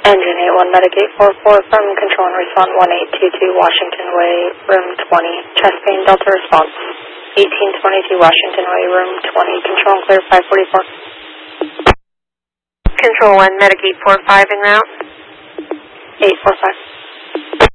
Engine 81, Medic 844 from Control and Response 1822 Washington Way, Room 20. Chest pain, Delta response. 1822 Washington Way, Room 20. Control and clear 544. Control 1, Medic 845 en route. 845.